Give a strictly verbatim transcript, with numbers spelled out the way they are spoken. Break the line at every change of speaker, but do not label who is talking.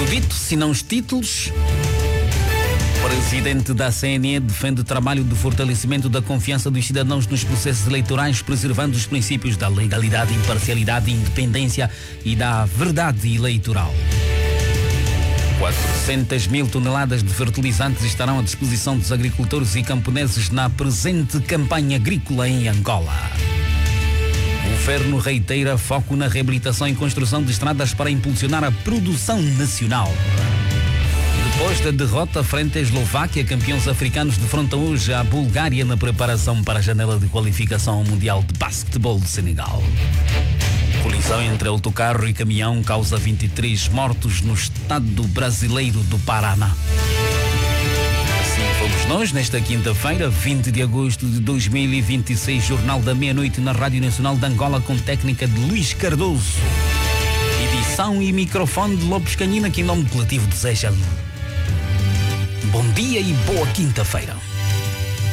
dito, se não os títulos. O presidente da C N E defende o trabalho de fortalecimento da confiança dos cidadãos nos processos eleitorais, preservando os princípios da legalidade, imparcialidade, independência e da verdade eleitoral. quatrocentas mil toneladas de fertilizantes estarão à disposição dos agricultores e camponeses na presente campanha agrícola em Angola. O governo reitera foco na reabilitação e construção de estradas para impulsionar a produção nacional. Depois da derrota frente à Eslováquia, campeões africanos defrontam hoje a Bulgária na preparação para a janela de qualificação ao Mundial de Basquetebol de Senegal. Colisão entre autocarro e caminhão causa vinte e três mortos no estado brasileiro do Paraná. Assim fomos nós nesta quinta-feira, vinte de agosto de dois mil e vinte e seis, Jornal da Meia-Noite na Rádio Nacional de Angola, com técnica de Luís Cardoso. Edição e microfone de Lopes Canhina, que em nome do coletivo deseja bom dia e boa quinta-feira.